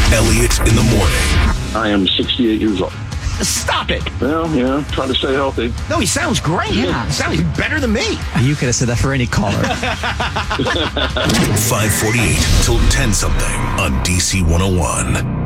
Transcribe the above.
Elliott in the morning. I am 68 years old. Stop it. Well, yeah, trying to stay healthy. No, he sounds great. Yeah. He sounds better than me. You could have said that for any caller. 548 till 10 something on DC 101.